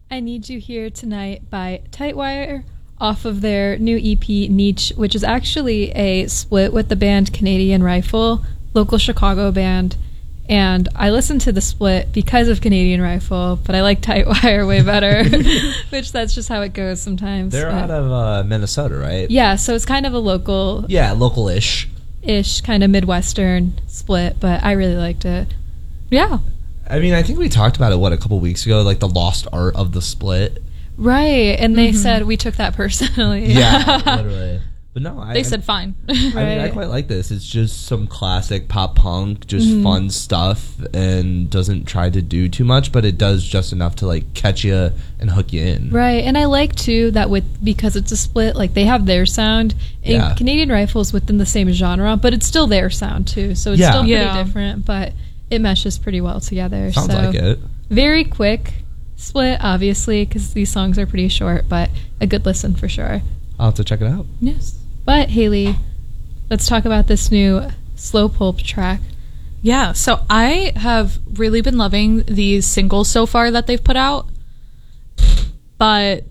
I Need You Here Tonight by Tightwire off of their new EP Niche, which is actually a split with the band Canadian Rifle, local Chicago band. And I listened to the split because of Canadian Rifle, but I like Tightwire way better, which that's just how it goes sometimes. They're out of Minnesota, right? Yeah, so it's kind of a local... Yeah, local-ish. Kind of Midwestern split, but I really liked it. Yeah. I mean, I think we talked about it, a couple weeks ago, like the lost art of the split. Right, and they said we took that personally. Yeah, literally. But no, they said fine. I mean, I quite like this. It's just some classic pop punk, just fun stuff, and doesn't try to do too much, but it does just enough to like catch you and hook you in. Right, and I like too that because it's a split, like they have their sound, and Canadian Rifle's within the same genre, but it's still their sound too, so it's still pretty different, but it meshes pretty well together. Sounds like it. Very quick split, obviously, because these songs are pretty short, but a good listen for sure. I'll have to check it out. Yes. But, Haley, let's talk about this new Slow Pulp track. Yeah, so I have really been loving these singles so far that they've put out. But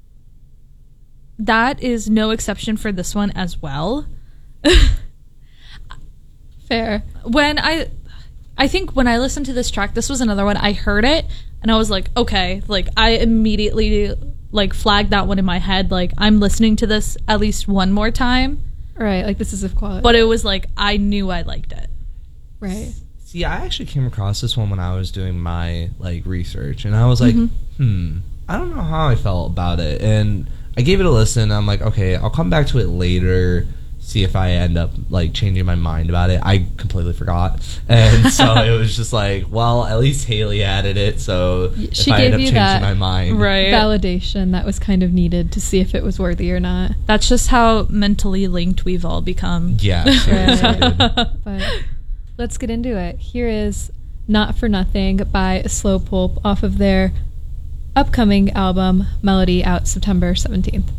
that is no exception for this one as well. Fair. I think when I listened to this track, this was another one. I heard it, and I was like, okay. Like, I immediately... like flagged that one in my head, like I'm listening to this at least one more time, right? Like this is of quality, but it was like I knew I liked it, right? See, I actually came across this one when I was doing my like research, and I was like, I don't know how I felt about it, and I gave it a listen. I'm like, okay, I'll come back to it later, see if I end up like changing my mind about it. I completely forgot, and so it was just like, well, at least Haley added it, so she if I gave end up you changing that my mind, validation that was kind of needed to see if it was worthy or not. That's just how mentally linked we've all become. Yeah, seriously, But let's get into it. Here is Not For Nothing by Slow Pulp off of their upcoming album Melody, out September 17th.